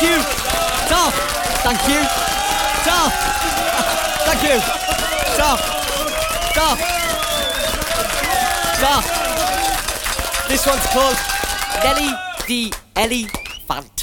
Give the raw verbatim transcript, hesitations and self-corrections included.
you. Stop. Thank you. Stop. Thank you. Stop. Stop. Stop. This one's called Nelly the Elephant.